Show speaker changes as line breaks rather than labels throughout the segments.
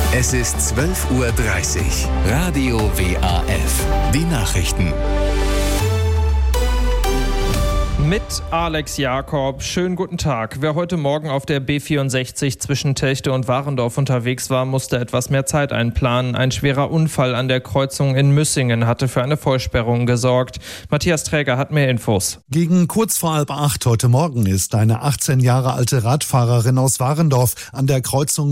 Es ist 12:30 Uhr. Radio WAF. Die Nachrichten.
Mit Alex Jakob. Schönen guten Tag. Wer heute Morgen auf der B64 zwischen Telchte und Warendorf unterwegs war, musste etwas mehr Zeit einplanen. Ein schwerer Unfall an der Kreuzung in Müssingen hatte für eine Vollsperrung gesorgt. Matthias Träger hat mehr Infos.
Gegen kurz vor 7:30 heute Morgen ist eine 18 Jahre alte Radfahrerin aus Warendorf an der Kreuzung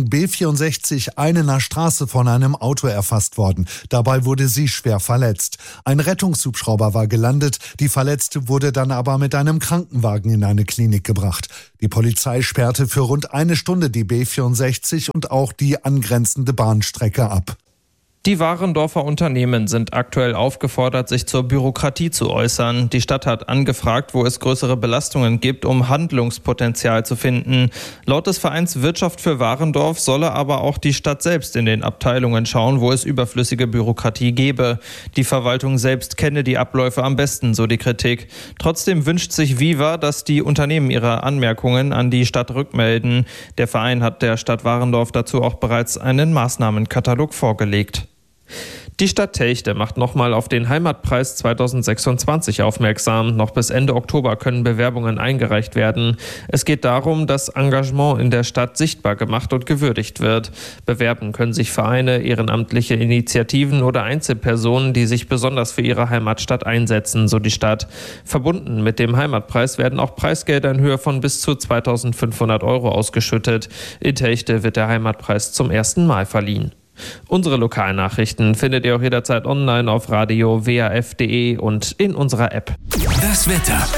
B64 Einener Straße von einem Auto erfasst worden. Dabei wurde sie schwer verletzt. Ein Rettungshubschrauber war gelandet. Die Verletzte wurde dann aber mit einem Krankenwagen in eine Klinik gebracht. Die Polizei sperrte für rund eine Stunde die B64 und auch die angrenzende Bahnstrecke ab.
Die Warendorfer Unternehmen sind aktuell aufgefordert, sich zur Bürokratie zu äußern. Die Stadt hat angefragt, wo es größere Belastungen gibt, um Handlungspotenzial zu finden. Laut des Vereins Wirtschaft für Warendorf solle aber auch die Stadt selbst in den Abteilungen schauen, wo es überflüssige Bürokratie gebe. Die Verwaltung selbst kenne die Abläufe am besten, so die Kritik. Trotzdem wünscht sich Viva, dass die Unternehmen ihre Anmerkungen an die Stadt rückmelden. Der Verein hat der Stadt Warendorf dazu auch bereits einen Maßnahmenkatalog vorgelegt. Die Stadt Telchte macht nochmal auf den Heimatpreis 2026 aufmerksam. Noch bis Ende Oktober können Bewerbungen eingereicht werden. Es geht darum, dass Engagement in der Stadt sichtbar gemacht und gewürdigt wird. Bewerben können sich Vereine, ehrenamtliche Initiativen oder Einzelpersonen, die sich besonders für ihre Heimatstadt einsetzen, so die Stadt. Verbunden mit dem Heimatpreis werden auch Preisgelder in Höhe von bis zu 2.500 € ausgeschüttet. In Telchte wird der Heimatpreis zum ersten Mal verliehen. Unsere Lokalnachrichten findet ihr auch jederzeit online auf radio-waf.de und in unserer App.
Das Wetter.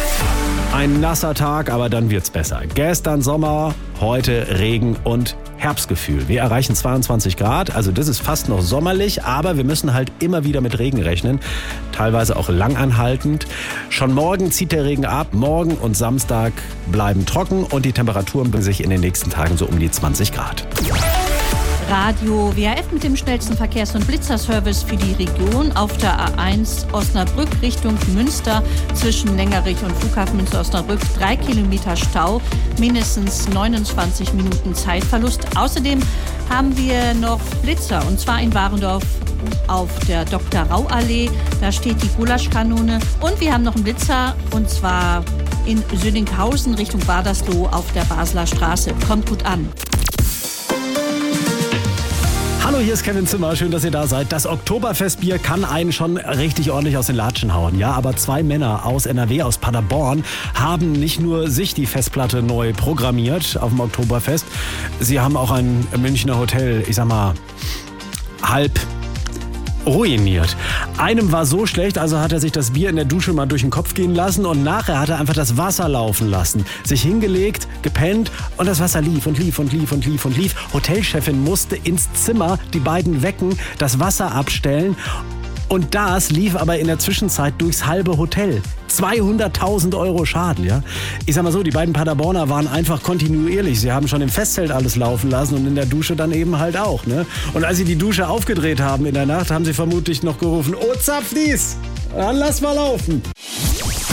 Ein nasser Tag, aber dann wird's besser. Gestern Sommer, heute Regen und Herbstgefühl. Wir erreichen 22 Grad, also das ist fast noch sommerlich, aber wir müssen halt immer wieder mit Regen rechnen, teilweise auch langanhaltend. Schon morgen zieht der Regen ab, morgen und Samstag bleiben trocken und die Temperaturen bringen sich in den nächsten Tagen so um die 20 Grad.
Radio WAF mit dem schnellsten Verkehrs- und Blitzerservice für die Region auf der A1 Osnabrück Richtung Münster zwischen Längerich und Flughafen Münster-Osnabrück 3 Kilometer Stau, mindestens 29 Minuten Zeitverlust. Außerdem haben wir noch Blitzer und zwar in Warendorf auf der Dr. Rau Allee, da steht die Gulaschkanone und wir haben noch einen Blitzer und zwar in Södinghausen Richtung Badersloh auf der Basler Straße. Kommt gut an.
Hallo, hier ist Kevin Zimmer. Schön, dass ihr da seid. Das Oktoberfestbier kann einen schon richtig ordentlich aus den Latschen hauen. Ja, aber 2 Männer aus NRW, aus Paderborn, haben nicht nur sich die Festplatte neu programmiert auf dem Oktoberfest. Sie haben auch ein Münchner Hotel, ich sag mal, halb ruiniert. Einem war so schlecht, also hat er sich das Bier in der Dusche mal durch den Kopf gehen lassen und nachher hat er einfach das Wasser laufen lassen. Sich hingelegt, gepennt und das Wasser lief und lief und lief und lief und lief. Hotelchefin musste ins Zimmer die beiden wecken, das Wasser abstellen und das lief aber in der Zwischenzeit durchs halbe Hotel. 200.000 € Schaden, ja. Ich sag mal so, die beiden Paderborner waren einfach kontinuierlich. Sie haben schon im Festzelt alles laufen lassen und in der Dusche dann eben halt auch, ne. Und als sie die Dusche aufgedreht haben in der Nacht, haben sie vermutlich noch gerufen, oh Zapfdies, dann lass mal laufen.